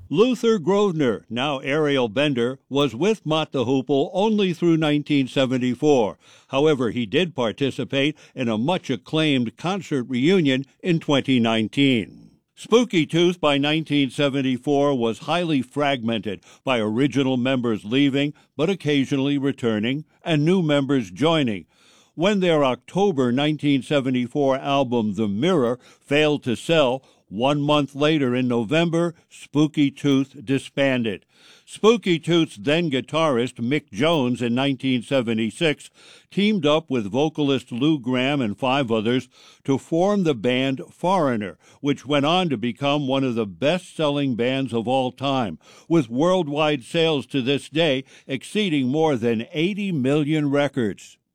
Luther Grosvenor, now Ariel Bender, was with Mott the Hoople only through 1974. However, he did participate in a much-acclaimed concert reunion in 2019. Spooky Tooth by 1974 was highly fragmented, by original members leaving but occasionally returning and new members joining. When their October 1974 album The Mirror failed to sell, 1 month later in November, Spooky Tooth disbanded. Spooky Tooth's then guitarist Mick Jones in 1976 teamed up with vocalist Lou Gramm and 5 others to form the band Foreigner, which went on to become one of the best-selling bands of all time, with worldwide sales to this day exceeding more than 80 million records.